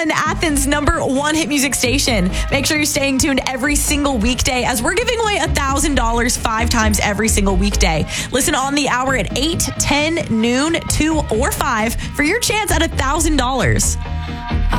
on Athens' #1 hit music station. Make sure you're staying tuned every single weekday as we're giving away $1,000 5 times every single weekday. Listen on the hour at 8, 10, noon, 2, or 5 for your chance at $1,000.